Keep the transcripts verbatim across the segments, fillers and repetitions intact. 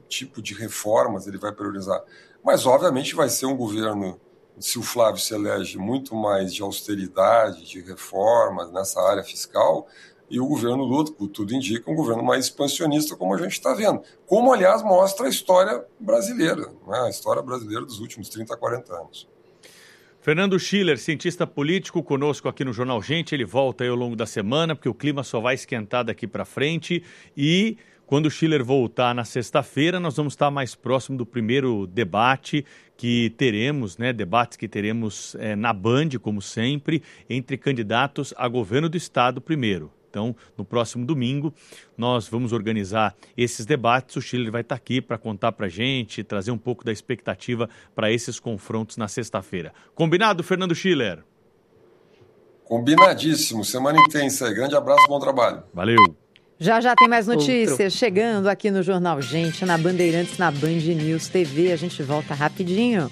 tipo de reformas ele vai priorizar. Mas, obviamente, vai ser um governo, se o Flávio se elege, muito mais de austeridade, de reformas nessa área fiscal, e o governo Lula, tudo indica, um governo mais expansionista, como a gente está vendo. Como, aliás, mostra a história brasileira, né? A história brasileira dos últimos trinta, quarenta anos. Fernando Schiller, cientista político, conosco aqui no Jornal Gente. Ele volta aí ao longo da semana, porque o clima só vai esquentar daqui para frente. E quando o Schiller voltar na sexta-feira, nós vamos estar mais próximo do primeiro debate que teremos, né? Debates que teremos é, na Band, como sempre, entre candidatos a governo do Estado primeiro. Então, no próximo domingo, nós vamos organizar esses debates. O Schiller vai estar aqui para contar para a gente, trazer um pouco da expectativa para esses confrontos na sexta-feira. Combinado, Fernando Schiller? Combinadíssimo. Semana intensa. Grande abraço, bom trabalho. Valeu. Já já tem mais notícias Outro. chegando aqui no Jornal Gente, na Bandeirantes, na Band News T V. A gente volta rapidinho.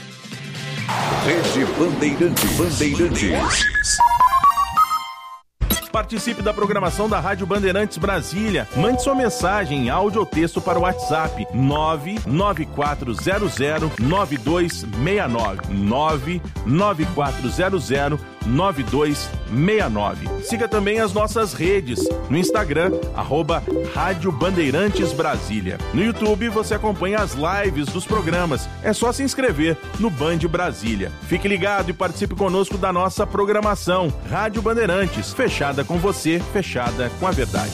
Rede Bandeirantes. Bandeirantes. Participe da programação da Rádio Bandeirantes Brasília. Mande sua mensagem em áudio ou texto para o WhatsApp nove nove quatro zero zero nove dois seis nove. nove nove quatro zero zero nove dois seis nove. Siga também as nossas redes. No Instagram, arroba Rádio Bandeirantes Brasília. No YouTube, você acompanha as lives dos programas. É só se inscrever no Band Brasília. Fique ligado e participe conosco da nossa programação. Rádio Bandeirantes, fechada com você, fechada com a verdade.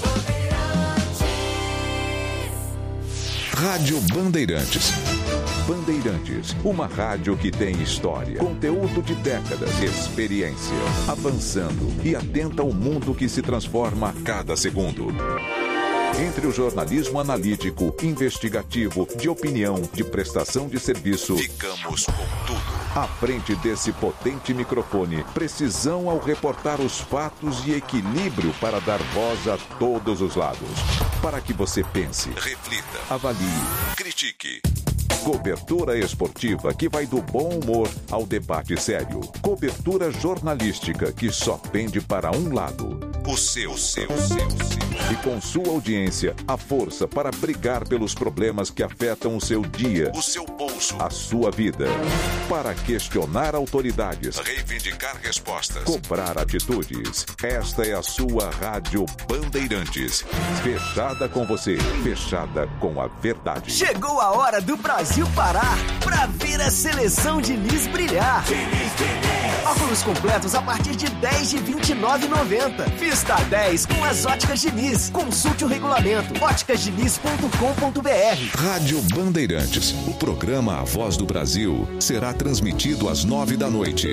Rádio Bandeirantes. Bandeirantes, uma rádio que tem história, conteúdo de décadas, experiência, avançando e atenta ao mundo que se transforma a cada segundo. Entre o jornalismo analítico, investigativo, de opinião, de prestação de serviço, ficamos com tudo. À frente desse potente microfone, precisão ao reportar os fatos e equilíbrio para dar voz a todos os lados. Para que você pense, reflita, avalie, critique. Cobertura esportiva que vai do bom humor ao debate sério. Cobertura jornalística que só pende para um lado. O seu, seu, seu, seu. E com sua audiência, a força para brigar pelos problemas que afetam o seu dia, o seu bolso, a sua vida. Para questionar autoridades, reivindicar respostas, cobrar atitudes. Esta é a sua Rádio Bandeirantes. Fechada com você, fechada com a verdade. Chegou a hora do Brasil parar pra ver a seleção de Lis brilhar. Óculos completos a partir de dez de vinte e nove reais e noventa centavos. Vista dez com as óticas Diniz. Consulte o regulamento. óticas diniz ponto com ponto br. Rádio Bandeirantes. O programa A Voz do Brasil será transmitido às nove da noite.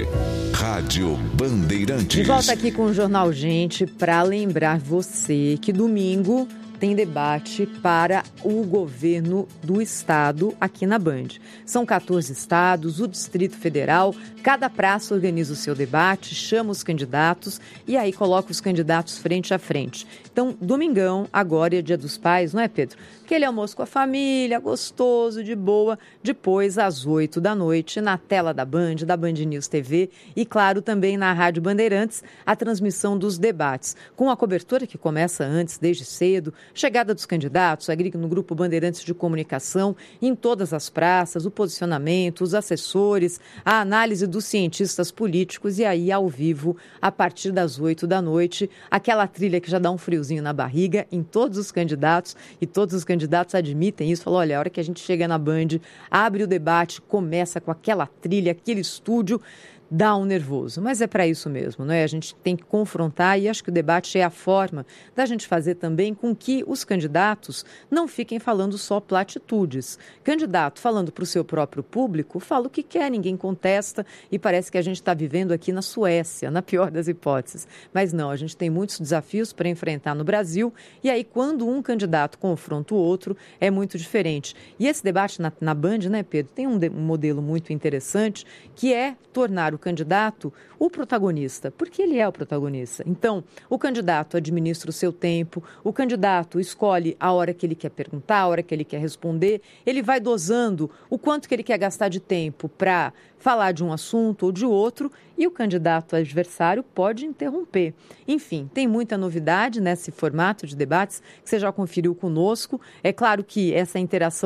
Rádio Bandeirantes. De volta aqui com o Jornal Gente para lembrar você que domingo tem debate para o governo do estado aqui na Band. São quatorze estados, o Distrito Federal, cada praça organiza o seu debate, chama os candidatos e aí coloca os candidatos frente a frente. Então, domingão, agora é Dia dos Pais, não é, Pedro? Aquele almoço com a família, gostoso, de boa, depois às oito da noite, na tela da Band, da Band News T V e, claro, também na Rádio Bandeirantes, a transmissão dos debates, com a cobertura que começa antes, desde cedo, chegada dos candidatos, no Grupo Bandeirantes de Comunicação, em todas as praças, o posicionamento, os assessores, a análise dos cientistas políticos e aí, ao vivo, a partir das oito da noite, aquela trilha que já dá um friozinho na barriga em todos os candidatos e todos os candidatos admitem isso, falam, olha, a hora que a gente chega na Band, abre o debate, começa com aquela trilha, aquele estúdio, dá um nervoso, mas é para isso mesmo, não é? A gente tem que confrontar e acho que o debate é a forma da gente fazer também com que os candidatos não fiquem falando só platitudes. Candidato falando para o seu próprio público, fala o que quer, ninguém contesta e parece que a gente está vivendo aqui na Suécia, na pior das hipóteses. Mas não, a gente tem muitos desafios para enfrentar no Brasil e aí quando um candidato confronta o outro é muito diferente. E esse debate na, na Band, né, Pedro, tem um, de, um modelo muito interessante que é tornar o candidato o protagonista, porque ele é o protagonista. Então, o candidato administra o seu tempo, o candidato escolhe a hora que ele quer perguntar, a hora que ele quer responder, ele vai dosando o quanto que ele quer gastar de tempo para falar de um assunto ou de outro e o candidato adversário pode interromper. Enfim, tem muita novidade nesse formato de debates que você já conferiu conosco. É claro que essa interação